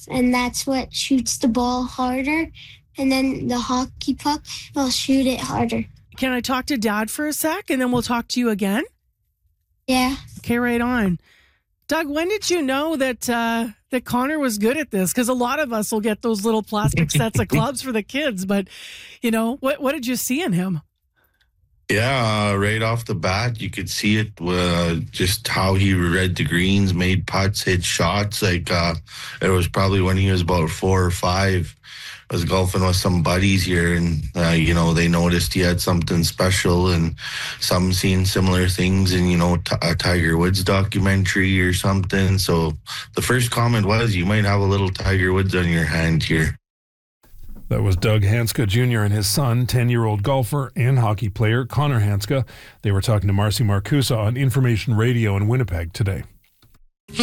and that's what shoots the ball harder. And then the hockey puck will shoot it harder. Can I talk to Dad for a sec, and then we'll talk to you again? Yeah. Okay, right on. Doug, when did you know that that Connor was good at this? Because a lot of us will get those little plastic sets of clubs for the kids, but, what did you see in him? Yeah, right off the bat, you could see it, just how he read the greens, made putts, hit shots. It was probably when he was about 4 or 5. I was golfing with some buddies here, and, they noticed he had something special, and some seen similar things in, a Tiger Woods documentary or something. So the first comment was, you might have a little Tiger Woods on your hand here. That was Doug Hanska Jr. and his son, 10-year-old golfer and hockey player Connor Hanska. They were talking to Marcy Marcusa on Information Radio in Winnipeg today.